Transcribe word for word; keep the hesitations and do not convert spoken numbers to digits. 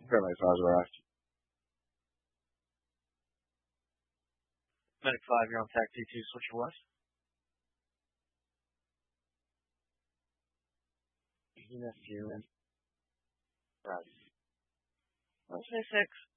Paramedic five arrived. Medic five, you're on T A C T two, switch to west. Nephew. Right. Let's say six.